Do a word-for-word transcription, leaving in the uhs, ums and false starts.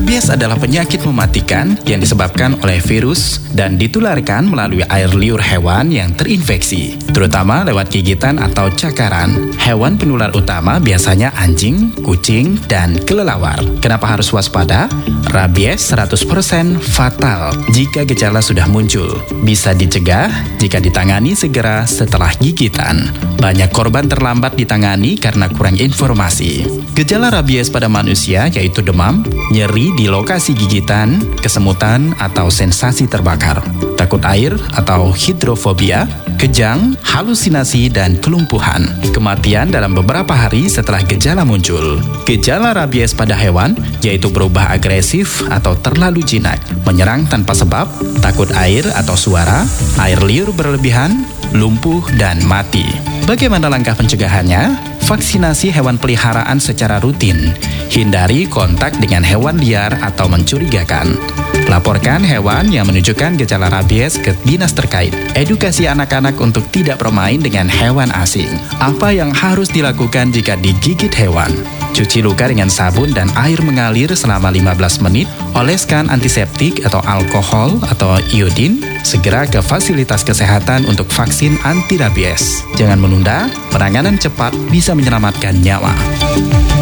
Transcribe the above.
Rabies adalah penyakit mematikan yang disebabkan oleh virus dan ditularkan melalui air liur hewan yang terinfeksi, terutama lewat gigitan atau cakaran. Hewan penular utama biasanya anjing, kucing, dan kelelawar. Kenapa harus waspada? Rabies seratus persen fatal jika gejala sudah muncul. Bisa dicegah jika ditangani segera setelah gigitan. Banyak korban terlambat ditangani karena kurang informasi. Gejala rabies pada manusia yaitu demam, nyeri di lokasi gigitan, kesemutan atau sensasi terbakar, takut air atau hidrofobia, kejang, halusinasi, dan kelumpuhan. Kematian dalam beberapa hari setelah gejala muncul. Gejala rabies pada hewan yaitu berubah agresif atau terlalu jinak, menyerang tanpa sebab, takut air atau suara, air liur berlebihan, lumpuh, dan mati. Bagaimana langkah pencegahannya? Vaksinasi hewan peliharaan secara rutin. Hindari kontak dengan hewan liar atau mencurigakan. Laporkan hewan yang menunjukkan gejala rabies ke dinas terkait. Edukasi anak-anak untuk tidak bermain dengan hewan asing. Apa yang harus dilakukan jika digigit hewan? Cuci luka dengan sabun dan air mengalir selama lima belas menit. Oleskan antiseptik atau alkohol atau iodin. Segera ke fasilitas kesehatan untuk vaksin anti rabies. Jangan menunda, penanganan cepat bisa menyelamatkan nyawa.